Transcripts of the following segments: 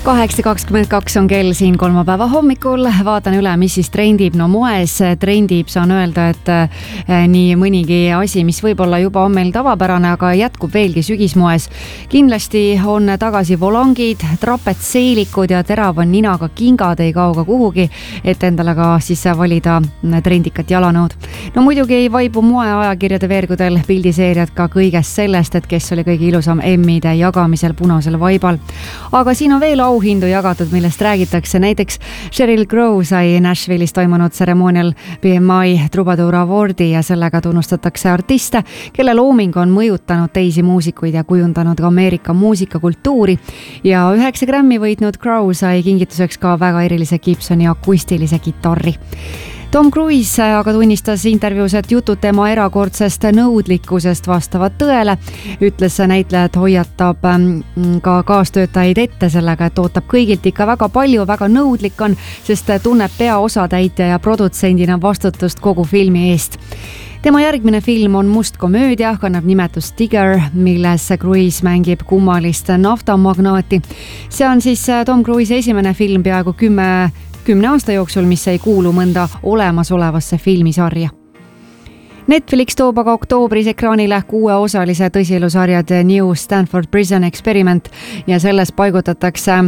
8:22 on kell siin kolmapäeva hommikul. Vaatan üle, mis siis trendib. No moes trendib, saan öelda, et nii mõnigi asi, mis võib-olla juba on meil tavapärane, aga jätkub veelgi sügismoes. Kindlasti on tagasi volangid, trapetseelikud ja terava ninaga kingad ei kao ka kuhugi, et endale ka siis valida trendikat jalanõud. No muidugi ei vaibu moeajakirjade veergudel pildiseeriad ka kõigest sellest, et kes oli kõige ilusam emmide jagamisel punasel vaibal. Aga siin on veel auhindu jagatud, millest räägitakse. Näiteks Sheryl Crow sai Nashville'is toimunud tseremoonial BMI Troubadour Awardi ja sellega tunnustatakse artiste, kelle looming on mõjutanud teisi muusikuid ja kujundanud ka Ameerika muusikakultuuri. Ja 9 Grammy võitnud Crow sai kingituseks ka väga erilise Gibsoni akustilise kitarri. Tom Cruise aga tunnistas intervjuus, et jutud tema erakordsest nõudlikkusest vastavad tõele. Ütles näitleja, et hoiatab ka kaastöötajaid ette sellega, et ootab kõigilt ikka väga palju, väga nõudlik on, sest tunneb peaosatäitja ja produtsendina vastutust kogu filmi eest. Tema järgmine film on must komöödia, kannab nimetust Tigger, milles Cruise mängib kummalist naftamagnaati. See on siis Tom Cruise esimene film peaaegu 10 aasta jooksul, mis ei kuulu mõnda olemasolevasse filmisarja. Netflix toob aga oktoobris ekraanile 6-osalise tõsielusarja The New Stanford Prison Experiment ja selles paigutatakse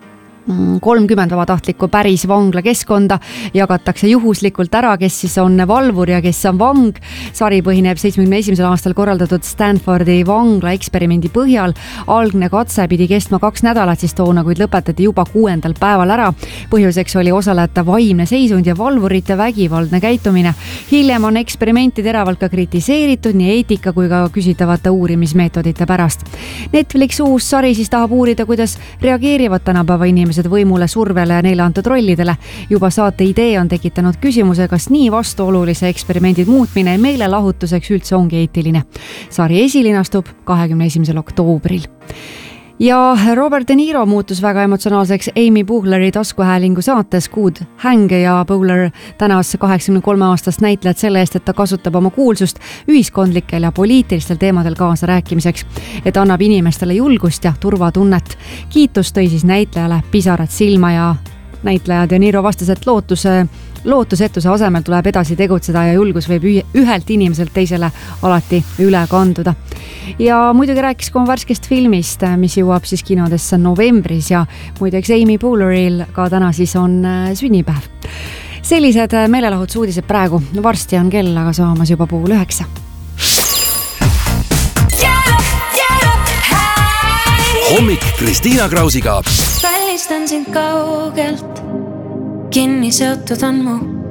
30 vabatahtlikku päris vangla keskkonda, jagatakse juhuslikult ära, kes siis on valvur ja kes on vang. Sari põhineb 71. aastal korraldatud Stanfordi vangla eksperimendi põhjal. Algne katse pidi kestma 2 nädalat siis toona, kuid lõpetati juba 6. päeval ära. Põhjuseks oli osalejate vaimne seisund ja valvurite vägivaldne käitumine. Hiljem on eksperimenti teravalt ka kritiseeritud nii eetika kui ka küsitavate uurimismeetodite pärast. Netflix uus sari siis tahab uurida, kuidas reageerivad tänapäeva inimesed võimule, survele ja neile antud rollidele. Juba saate idee on tekitanud küsimuse, kas nii vastuolulise eksperimendid muutmine meelelahutuseks üldse ongi eetiline. Sari esilinastub 21. oktoobril. Ja Robert De Niro muutus väga emotsionaalseks Amy Poehleri taskuhäälingu saates Good Hang ja Poehler tänas 83-aastast näitlejat selle eest, et ta kasutab oma kuulsust ühiskondlikel ja poliitilistel teemadel kaasa rääkimiseks, et annab inimestele julgust ja turvatunnet. Kiitus tõi siis näitlejale pisarad silma ja näitleja De Niro vastas, et lootusetuse asemel tuleb edasi tegutseda ja julgus võib ühelt inimeselt teisele alati üle kanduda. Ja muidugi rääkis ka värskest filmist, mis jõuab siis kinodesse novembris ja muideks Amy Poehleril ka täna siis on sünnipäev. Sellised meelelahutusuudised praegu. Varsti on kell aga saamas juba 8:30. Hommik Kristiina Krausiga. Välistan sind kaugelt, kinni seotud on mu